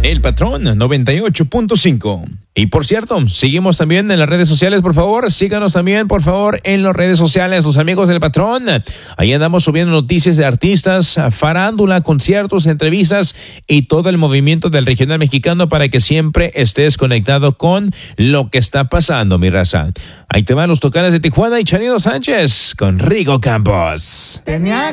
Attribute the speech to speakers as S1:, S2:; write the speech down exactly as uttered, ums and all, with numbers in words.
S1: El Patrón noventa y ocho punto cinco. Y por cierto, seguimos también en las redes sociales, por favor. Síganos también, por favor, en las redes sociales, los amigos del Patrón. Ahí andamos subiendo noticias de artistas, farándula, conciertos, entrevistas y todo el movimiento del regional mexicano para que siempre estés conectado con lo que está pasando, mi raza. Ahí te van los Tucanes de Tijuana y Chanito Sánchez con Rigo Campos. Tenía